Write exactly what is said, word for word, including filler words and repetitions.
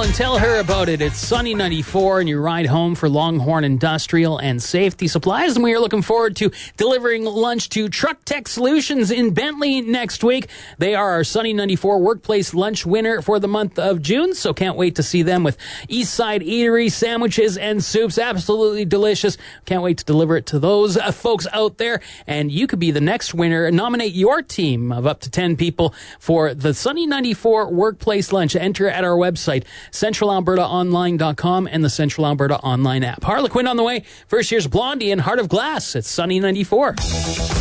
and tell her about it. It's Sunny ninety-four and your ride home for Longhorn Industrial and Safety Supplies. And we are looking forward to delivering lunch to Truck Tech Solutions in Bentley next week. They are our Sunny ninety-four Workplace Lunch winner for the month of June. So can't wait to see them with Eastside Eatery sandwiches and soups. Absolutely delicious. Can't wait to deliver it to those uh, folks out there. And you could be the next winner. Nominate your team of up to ten people for the Sunny ninety-four Workplace Lunch. Enter at our website, central alberta online dot com and the Central Alberta Online app. Harlequin on the way. First, here's Blondie and Heart of Glass. It's Sunny ninety-four.